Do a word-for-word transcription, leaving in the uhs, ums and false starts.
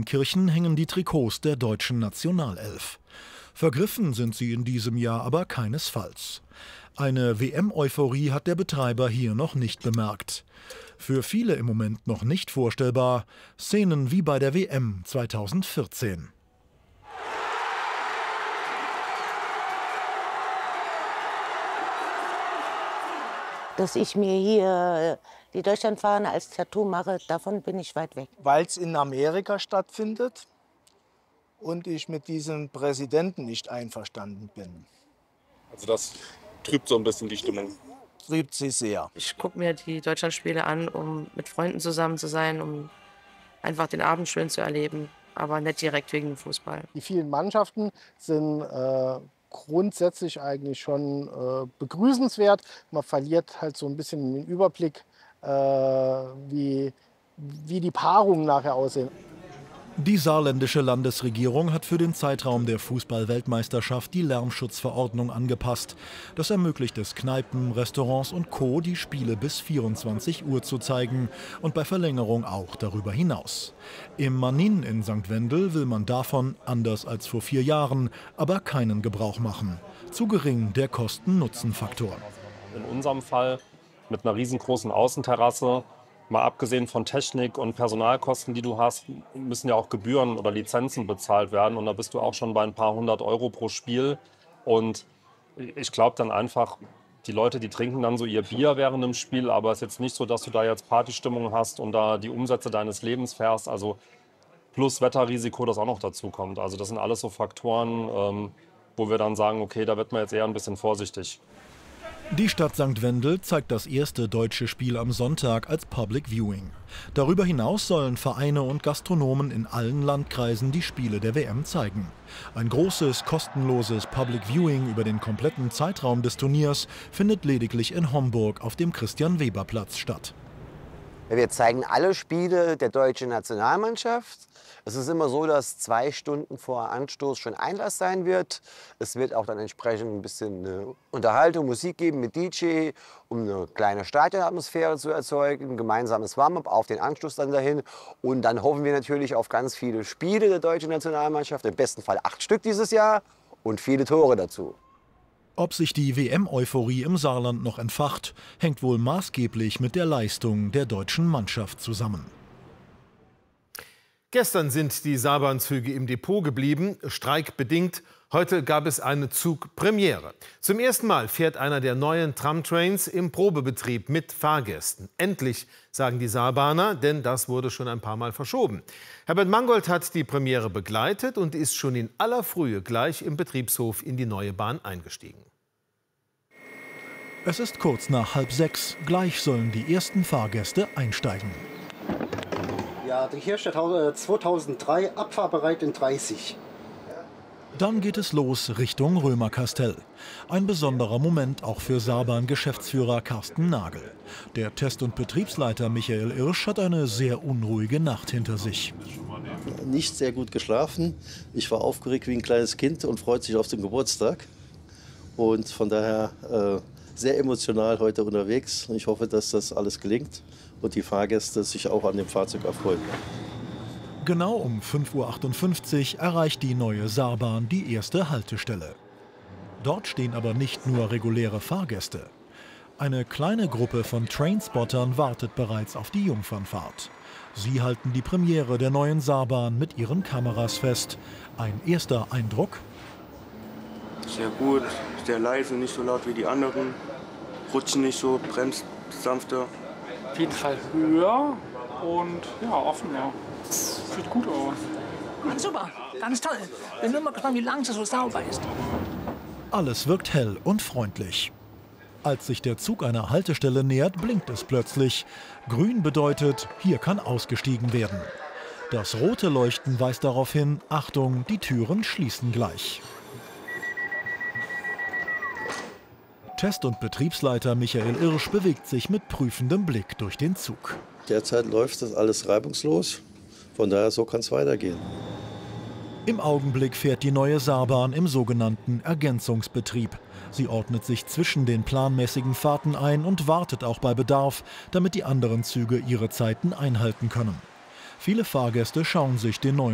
Gelsenkirchen hängen die Trikots der deutschen Nationalelf. Vergriffen sind sie in diesem Jahr aber keinesfalls. Eine W M-Euphorie hat der Betreiber hier noch nicht bemerkt. Für viele im Moment noch nicht vorstellbar, Szenen wie bei der W M zweitausendvierzehn. Dass ich mir hier die Deutschlandfahne als Tattoo mache, davon bin ich weit weg. Weil es in Amerika stattfindet und ich mit diesem Präsidenten nicht einverstanden bin. Also das trübt so ein bisschen die Stimmung. Trübt sie sehr. Ich gucke mir die Deutschlandspiele an, um mit Freunden zusammen zu sein, um einfach den Abend schön zu erleben, aber nicht direkt wegen dem Fußball. Die vielen Mannschaften sind äh, grundsätzlich eigentlich schon äh, begrüßenswert. Man verliert halt so ein bisschen den Überblick, äh, wie, wie die Paarungen nachher aussehen. Die saarländische Landesregierung hat für den Zeitraum der Fußball-Weltmeisterschaft die Lärmschutzverordnung angepasst. Das ermöglicht es Kneipen, Restaurants und Co., die Spiele bis vierundzwanzig Uhr zu zeigen und bei Verlängerung auch darüber hinaus. Im Manin in Sankt Wendel will man davon, anders als vor vier Jahren, aber keinen Gebrauch machen. Zu gering der Kosten-Nutzen-Faktor. In unserem Fall mit einer riesengroßen Außenterrasse. Mal abgesehen von Technik und Personalkosten, die du hast, müssen ja auch Gebühren oder Lizenzen bezahlt werden. Und da bist du auch schon bei ein paar hundert Euro pro Spiel. Und ich glaube dann einfach, die Leute, die trinken dann so ihr Bier während dem Spiel. Aber es ist jetzt nicht so, dass du da jetzt Partystimmung hast und da die Umsätze deines Lebens fährst. Also plus Wetterrisiko, das auch noch dazu kommt. Also das sind alles so Faktoren, ähm, wo wir dann sagen, okay, da wird man jetzt eher ein bisschen vorsichtig. Die Stadt Sankt Wendel zeigt das erste deutsche Spiel am Sonntag als Public Viewing. Darüber hinaus sollen Vereine und Gastronomen in allen Landkreisen die Spiele der W M zeigen. Ein großes, kostenloses Public Viewing über den kompletten Zeitraum des Turniers findet lediglich in Homburg auf dem Christian-Weber-Platz statt. Wir zeigen alle Spiele der deutschen Nationalmannschaft. Es ist immer so, dass zwei Stunden vor Anstoß schon Einlass sein wird. Es wird auch dann entsprechend ein bisschen eine Unterhaltung, Musik geben mit D J, um eine kleine Stadionatmosphäre zu erzeugen, ein gemeinsames Warm-up auf den Anstoß dann dahin. Und dann hoffen wir natürlich auf ganz viele Spiele der deutschen Nationalmannschaft, im besten Fall acht Stück dieses Jahr und viele Tore dazu. Ob sich die W M-Euphorie im Saarland noch entfacht, hängt wohl maßgeblich mit der Leistung der deutschen Mannschaft zusammen. Gestern sind die Saarbahnzüge im Depot geblieben, streikbedingt. Heute gab es eine Zugpremiere. Zum ersten Mal fährt einer der neuen Tramtrains im Probebetrieb mit Fahrgästen. Endlich, sagen die Saarbahner, denn das wurde schon ein paar Mal verschoben. Herbert Mangold hat die Premiere begleitet und ist schon in aller Frühe gleich im Betriebshof in die neue Bahn eingestiegen. Es ist kurz nach halb sechs. Gleich sollen die ersten Fahrgäste einsteigen. Ja, hier steht zweitausenddrei, abfahrbereit in dreißig. Dann geht es los Richtung Römerkastell. Ein besonderer Moment auch für Saarbahn-Geschäftsführer Carsten Nagel. Der Test- und Betriebsleiter Michael Irsch hat eine sehr unruhige Nacht hinter sich. Nicht sehr gut geschlafen. Ich war aufgeregt wie ein kleines Kind und freut sich auf den Geburtstag. Und von daher äh, sehr emotional heute unterwegs. Ich hoffe, dass das alles gelingt und die Fahrgäste sich auch an dem Fahrzeug erfreuen. Genau um fünf Uhr achtundfünfzig erreicht die neue Saarbahn die erste Haltestelle. Dort stehen aber nicht nur reguläre Fahrgäste. Eine kleine Gruppe von Trainspottern wartet bereits auf die Jungfernfahrt. Sie halten die Premiere der neuen Saarbahn mit ihren Kameras fest. Ein erster Eindruck? Sehr gut, sehr leise, nicht so laut wie die anderen. Rutschen nicht so, bremst sanfter. Auf jeden Fall höher und ja, offener. Sieht gut aus. Super, ganz toll. Bin nur mal gespannt, wie lange es so sauber ist. Alles wirkt hell und freundlich. Als sich der Zug einer Haltestelle nähert, blinkt es plötzlich. Grün bedeutet, hier kann ausgestiegen werden. Das rote Leuchten weist darauf hin, Achtung, die Türen schließen gleich. Test- und Betriebsleiter Michael Irsch bewegt sich mit prüfendem Blick durch den Zug. Derzeit läuft das alles reibungslos. Von daher, so kann es weitergehen. Im Augenblick fährt die neue Saarbahn im sogenannten Ergänzungsbetrieb. Sie ordnet sich zwischen den planmäßigen Fahrten ein und wartet auch bei Bedarf, damit die anderen Züge ihre Zeiten einhalten können. Viele Fahrgäste schauen sich den neuen